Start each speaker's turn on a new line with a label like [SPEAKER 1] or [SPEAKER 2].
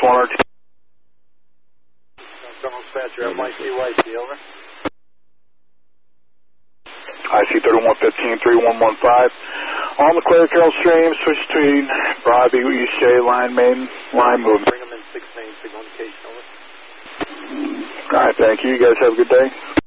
[SPEAKER 1] 1RT.
[SPEAKER 2] Dispatcher, MYCYC, over.
[SPEAKER 1] IC 3115, 3115. On the clear, Carroll Stream, switch between Broadview, East Shea, line main, line movement.
[SPEAKER 2] Bring them in 6 main, signal indication, over.
[SPEAKER 1] All right, thank you. You guys have a good day.